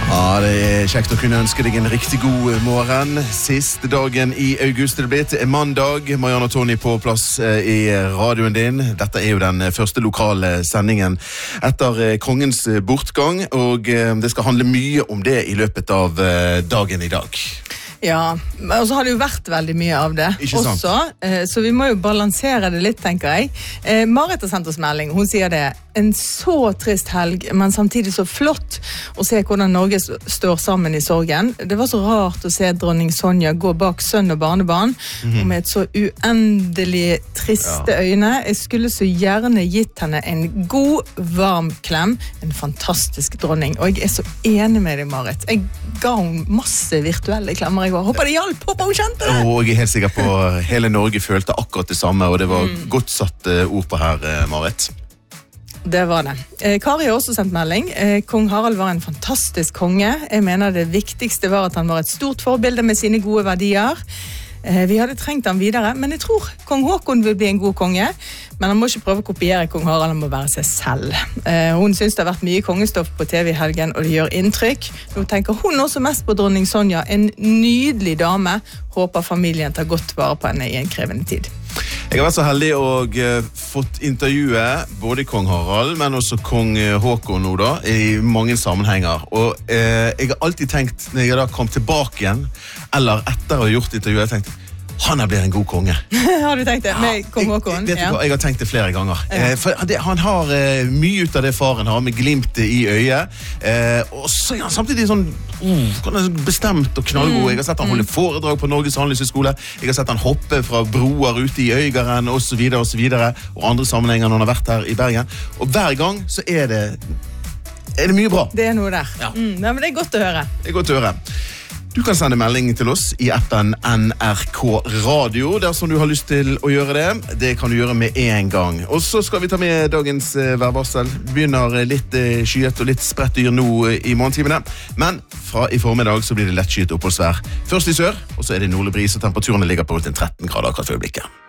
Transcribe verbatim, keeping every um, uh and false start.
Ja, det er kjekt å kunne ønske deg en riktig god morgen. Siste dagen i august er det blitt. Mandag, Marianne og Tony på plass i radioen din. Dette er jo den første lokale sendingen etter kongens bortgang, og det skal handle mye om det i løpet av dagen i dag. Ja, og så har det jo vært veldig mye av det også, så vi må jo balansere det litt, tenker jeg. Eh, Marit har sendt oss melding, hun sier det, en så trist helg, men samtidig så flott å se hvordan Norge står sammen i sorgen. Det var så rart å se dronning Sonja gå bak sønn og barnebarn, mm-hmm. og med et så uendelig triste ja. øyne. Jeg skulle så gjerne gitt henne en god, varm klem, en fantastisk dronning, og jeg er så enig med deg, Marit. Jeg ga hun masse virtuelle klemmer i går. Håper det hjalp, håper hun kjente det. Og jeg er helt sikker på hele Norge følte akkurat det samme, og det var mm. godt satt ord på her, Marit. Det var det. Eh, Kari har også sendt melding. Eh, Kong Harald var en fantastisk konge. Jeg mener det viktigste var at han var et stort forbilde med sine gode verdier. Eh, vi hadde trengt han videre, men jeg tror Kong Håkon vil bli en god konge. Men han må ikke prøve å kopiere Kong Harald, han må være seg selv. Eh, hun synes det har vært mye kongestoff på T V i helgen, og det gjør inntrykk. Nå tenker hun også mest på dronning Sonja, en nydelig dame. Håper familien tar godt vare på henne i en krevende tid. Jeg har vært så heldig og uh, fått intervjue både kong Harald, men også kong Håkon nå da, i mange sammenhenger. Og uh, jeg har alltid tenkt, når jeg da kom tilbake igjen, eller etter å ha gjort intervjuet, jeg tenkte, han er blir en god konge. Har du tenkt det med kong Håkon? Jeg, jeg, ja. jeg har tenkt det flere ganger. Ja. Eh, for det, han har eh, mye ut av det faren har, med glimt i øyet. Eh, og så er han samtidig sånn uh, bestemt og knallgod. Mm. Jeg har sett han holde foredrag på Norges handelshøyskole. Jeg har sett han hoppe fra broer ute i Øygarden, og så videre, og så videre. Og andre sammenhenger når han har vært her i Bergen. Og hver gang så er det, er det mye bra. Det er noe der. Ja. Mm, ja, men det er godt å høre. Det er godt å høre. Du kan sende melding til oss i appen N R K Radio, dersom du har lyst til å gjøre det. Det kan du gjøre med en gang. Og så skal vi ta med dagens uh, værvarsel. Begynner litt uh, skyet og litt sprettdyr nå uh, i morgentimene. Men fra i formiddag så blir det lett skyet oppholdsvær. Først i sør, og så er det nordlig bris, og temperaturene ligger på rundt tretten grader akkurat for øyeblikket.